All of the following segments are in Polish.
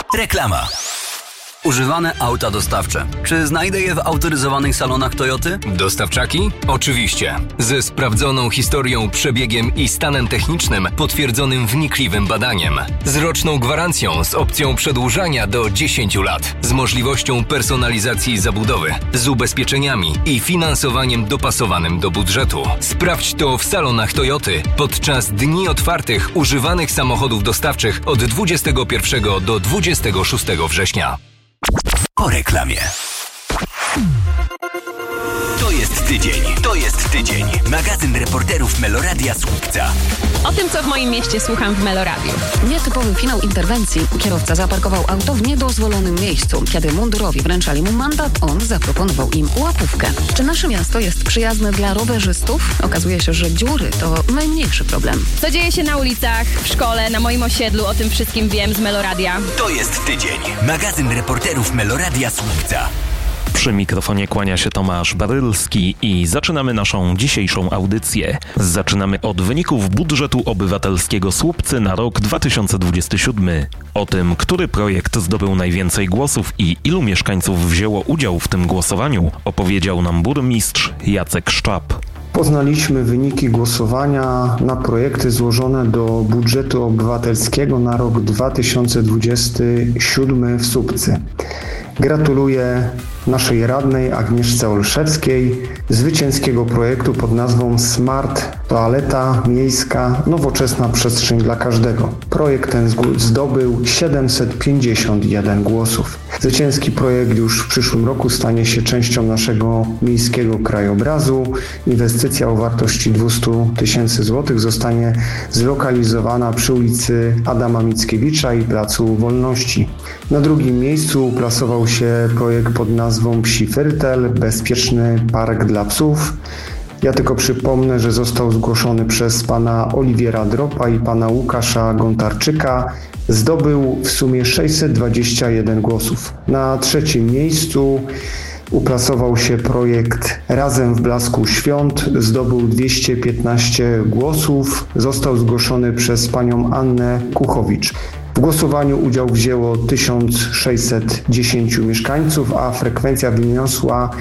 Reklama. Używane auta dostawcze. Czy znajdę je w autoryzowanych salonach Toyoty? Dostawczaki? Oczywiście. Ze sprawdzoną historią, przebiegiem i stanem technicznym potwierdzonym wnikliwym badaniem. Z roczną gwarancją z opcją przedłużania do 10 lat. Z możliwością personalizacji zabudowy. Z ubezpieczeniami i finansowaniem dopasowanym do budżetu. Sprawdź to w salonach Toyoty podczas dni otwartych używanych samochodów dostawczych od 21 do 26 września. Po reklamie. To jest tydzień. Magazyn reporterów Meloradia Słupca. O tym, co w moim mieście słucham w Meloradiu. Nietypowy finał interwencji. Kierowca zaparkował auto w niedozwolonym miejscu. Kiedy mundurowi wręczali mu mandat, on zaproponował im łapówkę. Czy nasze miasto jest przyjazne dla rowerzystów? Okazuje się, że dziury to najmniejszy problem. Co dzieje się na ulicach, w szkole, na moim osiedlu, o tym wszystkim wiem z Meloradia. To jest tydzień. Magazyn reporterów Meloradia Słupca. Przy mikrofonie kłania się Tomasz Barylski i zaczynamy naszą dzisiejszą audycję. Zaczynamy od wyników budżetu obywatelskiego Słupcy na rok 2027. O tym, który projekt zdobył najwięcej głosów i ilu mieszkańców wzięło udział w tym głosowaniu, opowiedział nam burmistrz Jacek Szczap. Poznaliśmy wyniki głosowania na projekty złożone do budżetu obywatelskiego na rok 2027 w Słupcy. Gratuluję naszej radnej Agnieszce Olszewskiej zwycięskiego projektu pod nazwą Smart Toaleta Miejska Nowoczesna Przestrzeń dla Każdego. Projekt ten zdobył 751 głosów. Zwycięski projekt już w przyszłym roku stanie się częścią naszego miejskiego krajobrazu. Inwestycja o wartości 200 000 złotych zostanie zlokalizowana przy ulicy Adama Mickiewicza i Placu Wolności. Na drugim miejscu uplasował się projekt pod nazwą Psi Firtel, bezpieczny park dla psów. Ja tylko przypomnę, że został zgłoszony przez pana Oliwiera Dropa i pana Łukasza Gontarczyka. Zdobył w sumie 621 głosów. Na trzecim miejscu uplasował się projekt Razem w blasku świąt. Zdobył 215 głosów. Został zgłoszony przez panią Annę Kuchowicz. W głosowaniu udział wzięło 1610 mieszkańców, a frekwencja wyniosła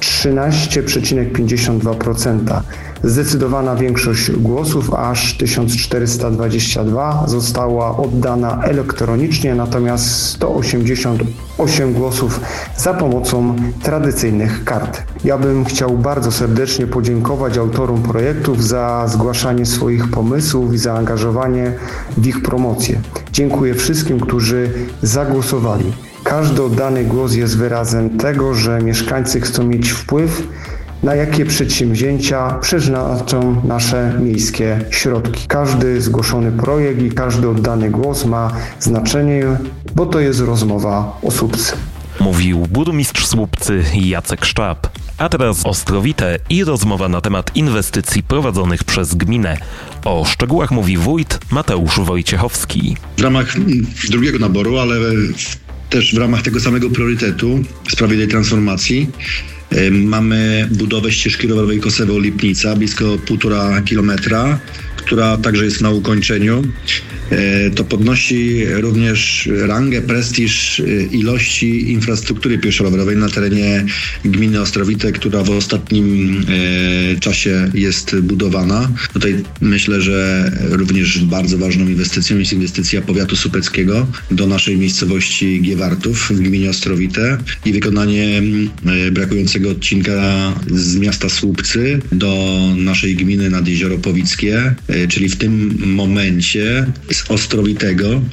13,52%. Zdecydowana większość głosów, aż 1422, została oddana elektronicznie, natomiast 188 głosów za pomocą tradycyjnych kart. Ja bym chciał bardzo serdecznie podziękować autorom projektów za zgłaszanie swoich pomysłów i zaangażowanie w ich promocję. Dziękuję wszystkim, którzy zagłosowali. Każdy oddany głos jest wyrazem tego, że mieszkańcy chcą mieć wpływ, na jakie przedsięwzięcia przeznaczą nasze miejskie środki. Każdy zgłoszony projekt i każdy oddany głos ma znaczenie, bo to jest rozmowa o Słupcy. Mówił burmistrz Słupcy Jacek Szczap. A teraz Ostrowite i rozmowa na temat inwestycji prowadzonych przez gminę. O szczegółach mówi wójt Mateusz Wojciechowski. W ramach drugiego naboru, ale też w ramach tego samego priorytetu sprawiedliwej transformacji mamy budowę ścieżki rowerowej Kosewo-Lipnica, blisko 1,5 kilometra, która także jest na ukończeniu. To podnosi również rangę, prestiż ilości infrastruktury pieszo-rowerowej na terenie gminy Ostrowite, która w ostatnim czasie jest budowana. Tutaj myślę, że również bardzo ważną inwestycją jest inwestycja powiatu supeckiego do naszej miejscowości Giewartów w gminie Ostrowite i wykonanie brakującego odcinka z miasta Słupcy do naszej gminy nad Jezioro Powickie, czyli w tym momencie z Ostrowitego